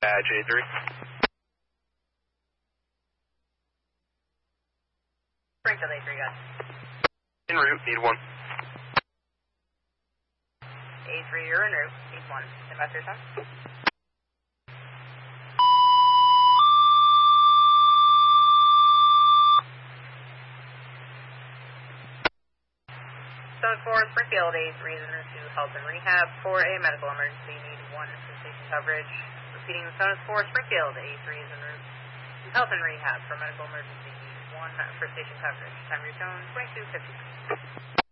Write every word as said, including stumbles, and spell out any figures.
Badge A three. Springfield A three, guys. En route, need one. A three, you're en route, need one. Stand by for your son. Zone four, Springfield A three is en route to health and rehab for a medical emergency. Need one for station coverage. Repeating, Zone four, Springfield A three is en route to health and rehab for medical emergency. Need one for station coverage. Time of your zone, twenty-two fifty.